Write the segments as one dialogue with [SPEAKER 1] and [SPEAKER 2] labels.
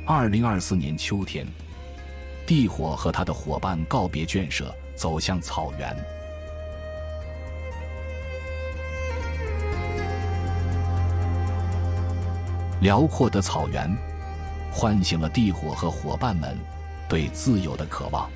[SPEAKER 1] 2024年秋天，地火和他的伙伴告别圈舍，走向草原。辽阔的草原唤醒了地火和伙伴们对自由的渴望。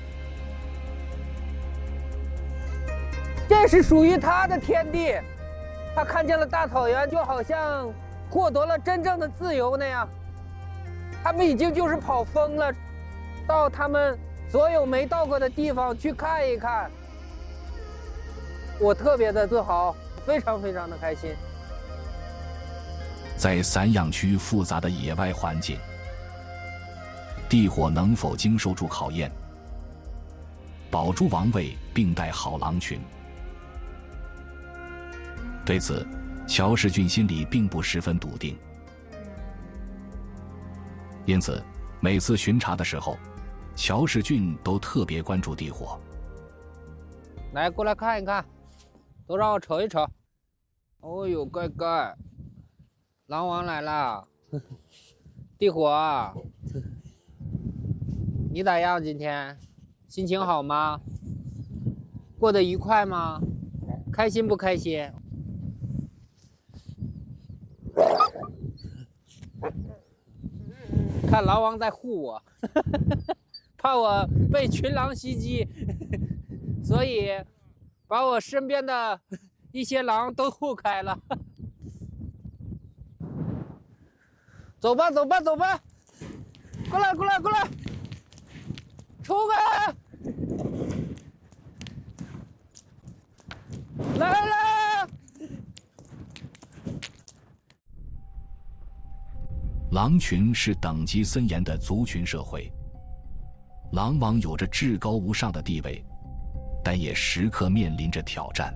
[SPEAKER 2] 这是属于他的天地，他看见了大草原，就好像获得了真正的自由那样。他们已经就是跑疯了，到他们所有没到过的地方去看一看。我特别的自豪，非常非常的开心。
[SPEAKER 1] 在散养区复杂的野外环境，地火能否经受住考验，保住王位并带好狼群？对此，乔世俊心里并不十分笃定。因此，每次巡查的时候，乔世俊都特别关注地火。
[SPEAKER 2] 来，过来看一看，都让我瞅一瞅。哦呦，乖乖，狼王来了！地火，你咋样？今天心情好吗？过得愉快吗？开心不开心？看狼王在护我，怕我被群狼袭击，所以把我身边的一些狼都护开了。走吧，走吧，走吧，过来，过来，过来，出来！来了！
[SPEAKER 1] 狼群是等级森严的族群社会，狼王有着至高无上的地位，但也时刻面临着挑战。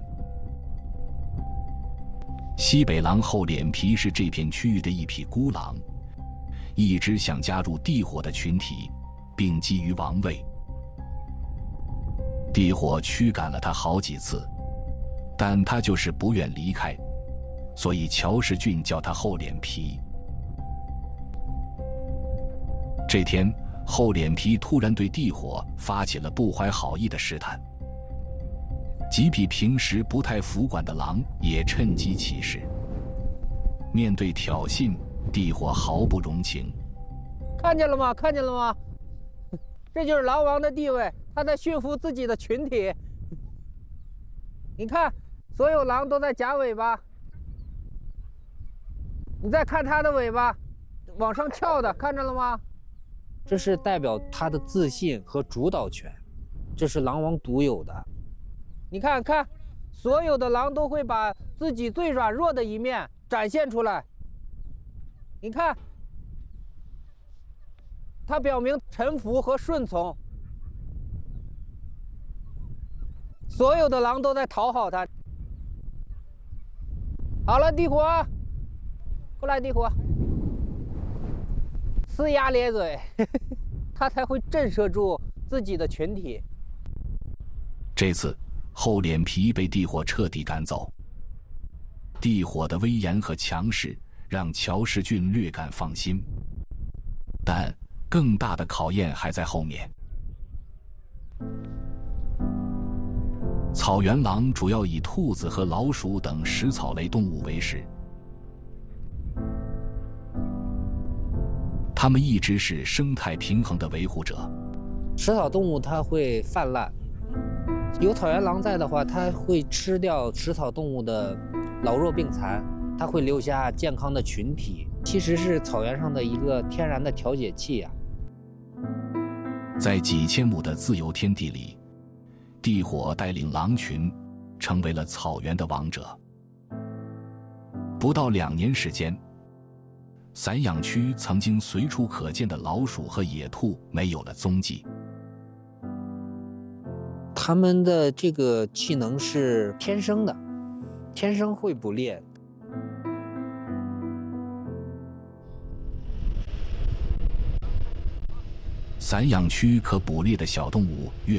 [SPEAKER 1] 西北狼厚脸皮是这片区域的一匹孤狼，一直想加入地火的群体，并觊觎王位。地火驱赶了他好几次，但他就是不愿离开，所以乔世俊叫他厚脸皮。这天，厚脸皮突然对地火发起了不怀好意的试探，几匹平时不太服管的狼也趁机起事。面对挑衅，地火毫不容情。
[SPEAKER 2] 看见了吗？看见了吗？这就是狼王的地位，他在驯服自己的群体。你看，所有狼都在夹尾巴，你再看它的尾巴，往上翘的，看着了吗？这是代表他的自信和主导权，这是狼王独有的。你看看，所有的狼都会把自己最软弱的一面展现出来。你看，他表明臣服和顺从，所有的狼都在讨好他。好了，地火，过来，地火。呲牙咧嘴，他才会震慑住自己的群体。
[SPEAKER 1] 这次，厚脸皮被地火彻底赶走。地火的威严和强势让乔世俊略感放心，但更大的考验还在后面。草原狼主要以兔子和老鼠等食草类动物为食。它们一直是生态平衡的维护者。
[SPEAKER 2] 食草动物它会泛滥，有草原狼在的话，它会吃掉食草动物的老弱病残，它会留下健康的群体，其实是草原上的一个天然的调节器啊。
[SPEAKER 1] 在几千亩的自由天地里，地火带领狼群成为了草原的王者。不到2年时间，散养区曾经随处可见的老鼠和野兔没有了踪迹。
[SPEAKER 2] 它们的这个技能是天生的，天生会捕猎。
[SPEAKER 1] 散养区可捕猎的小动物越